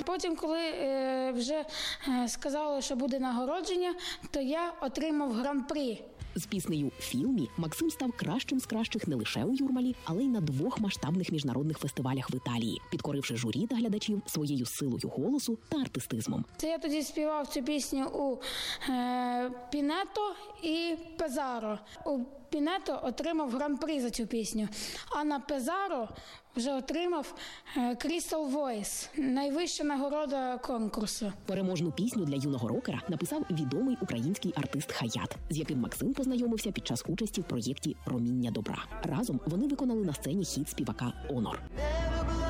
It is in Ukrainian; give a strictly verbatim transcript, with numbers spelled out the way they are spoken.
Потім, коли е, вже е, сказали, що буде нагородження, то я отримав гран-при. З піснею «Філмі» Максим став кращим з кращих не лише у Юрмалі, але й на двох масштабних міжнародних фестивалях в Італії, підкоривши журі та глядачів своєю силою голосу та артистизмом. Це я тоді співав цю пісню у е, Пінето і Пезаро. У Пінето отримав гран-при за цю пісню, а на Пезаро вже отримав Crystal Voice – найвища нагорода конкурсу. Переможну пісню для юного рокера написав відомий український артист Хаят, з яким Максим познайомився під час участі в проєкті «Проміння добра». Разом вони виконали на сцені хіт співака «Онор».